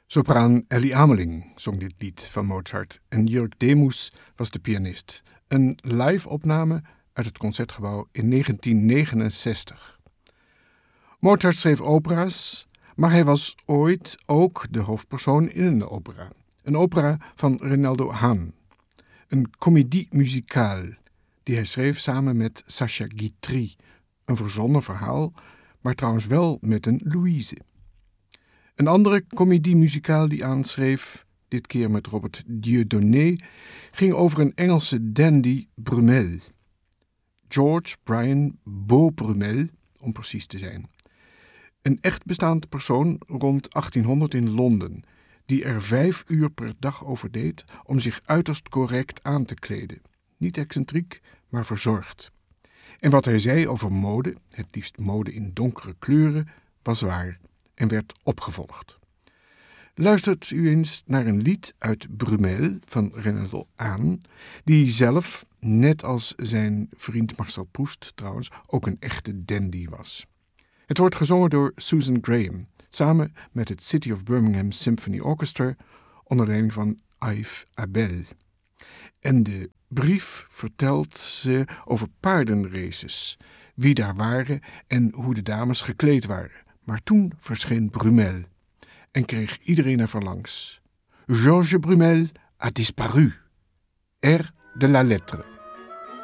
Sopraan Elly Ameling zong dit lied van Mozart en Jörg Demus was de pianist. Een live-opname uit het Concertgebouw in 1969. Mozart schreef opera's, maar hij was ooit ook de hoofdpersoon in een opera. Een opera van Reynaldo Hahn. Een comédie musicale die hij schreef samen met Sacha Guitry. Een verzonnen verhaal, maar trouwens wel met een Louise. Een andere comédie musicale die aanschreef, dit keer met Robert Dieudonné, ging over een Engelse dandy Brummel. George Brian Beau Brummel, om precies te zijn. Een echt bestaand persoon rond 1800 in Londen, die er 5 uur per dag over deed om zich uiterst correct aan te kleden. Niet excentriek, maar verzorgd. En wat hij zei over mode, het liefst mode in donkere kleuren, was waar en werd opgevolgd. Luistert u eens naar een lied uit Brummel van Reynaldo Hahn, die zelf, net als zijn vriend Marcel Proust trouwens, ook een echte dandy was. Het wordt gezongen door Susan Graham, samen met het City of Birmingham Symphony Orchestra onder leiding van Yves Abel. En de brief vertelt ze over paardenraces, wie daar waren en hoe de dames gekleed waren. Maar toen verscheen Brummel en kreeg iedereen er van langs. Georges Brummel a disparu. R de la lettre.